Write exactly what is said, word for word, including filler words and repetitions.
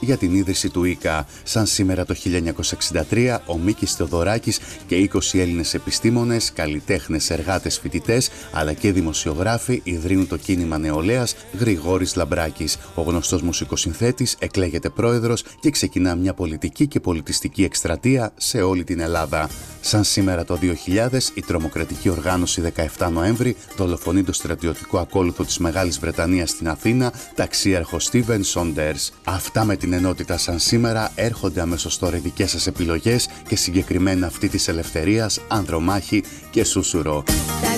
για την ίδρυση του ΙΚΑ. Σαν σήμερα το χίλια εννιακόσια εξήντα τρία, ο Μίκης Θεοδωράκης και είκοσι Έλληνες επιστήμονες, καλλιτέχνες, εργάτες, φοιτητές, αλλά και δημοσιογράφοι ιδρύουν το κίνημα νεολαίας Γρηγόρης Λαμπράκης. Ο γνωστός μουσικοσυνθέτης εκλέγεται πρόεδρος και ξεκινά μια πολιτική και πολιτιστική εκστρατεία σε όλη την Ελλάδα. Σαν σήμερα το δύο χιλιάδες, η τρομοκρατική οργάνωση δεκαεφτά Νοέμβρη δολοφονεί το στρατιωτικό ακόλουθο της Μεγάλης Βρετανίας στην Αθήνα, ταξίαρχο Στίβεν Σόντερς. Αυτά με την ενότητα σαν σήμερα. Έρχονται αμέσως τώρα οι δικές σας επιλογές και συγκεκριμένα αυτή της Ελευθερίας, Ανδρομάχη και Σούσουρο.